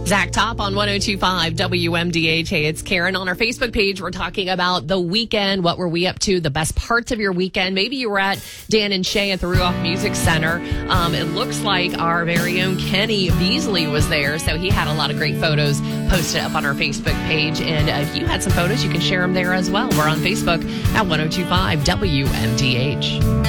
Zach Top on 102.5 WMDH. Hey, it's Karen. On our Facebook page, we're talking about the weekend. What were we up to? The best parts of your weekend. Maybe you were at Dan and Shay at the Ruoff Music Center. It looks like our very own Kenny Beasley was there, so he had a lot of great photos posted up on our Facebook page. And if you had some photos, you can share them there as well. We're on Facebook at 102.5 WMDH.